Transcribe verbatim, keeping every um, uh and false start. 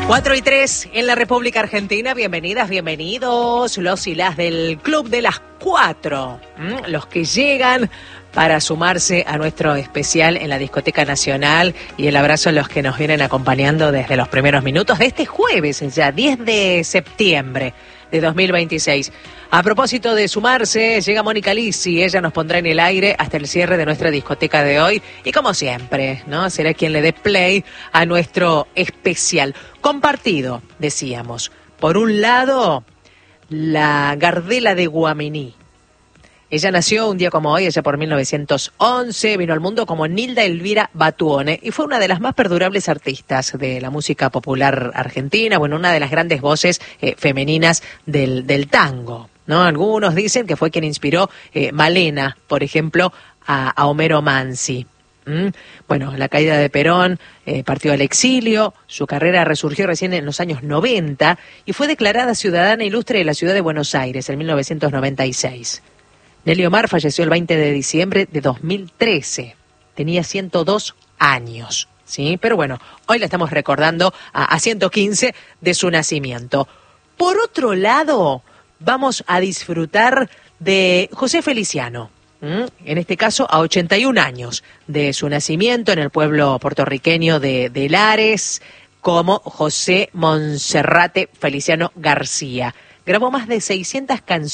cuatro y tres en la República Argentina. Bienvenidas, bienvenidos los y las del Club de las Cuatro, ¿Mm? los que llegan para sumarse a nuestro especial en la Discoteca Nacional, y el abrazo a los que nos vienen acompañando desde los primeros minutos de este jueves, ya diez de septiembre de dos mil veintiséis. A propósito de sumarse, llega Mónica Lisi, ella nos pondrá en el aire hasta el cierre de nuestra discoteca de hoy, y como siempre, ¿no? Será quien le dé play a nuestro especial compartido, decíamos. Por un lado, la Gardela de Guaminí. Ella nació un día como hoy, allá por mil novecientos once, vino al mundo como Nilda Elvira Batuone y fue una de las más perdurables artistas de la música popular argentina, bueno, una de las grandes voces eh, femeninas del, del tango, ¿no? Algunos dicen que fue quien inspiró eh, Malena, por ejemplo, a, a Homero Mansi. ¿Mm? Bueno, la caída de Perón, eh, partió al exilio, su carrera resurgió recién en los años noventa y fue declarada ciudadana ilustre de la ciudad de Buenos Aires en mil novecientos noventa y seis. Nelly Omar falleció el veinte de diciembre de dos mil trece. Tenía ciento dos años, ¿sí? Pero bueno, hoy la estamos recordando a, a ciento quince de su nacimiento. Por otro lado, vamos a disfrutar de José Feliciano. ¿Mm? En este caso, a ochenta y un años de su nacimiento en el pueblo puertorriqueño de, de Lares, como José Monserrate Feliciano García. Grabó más de seiscientas canciones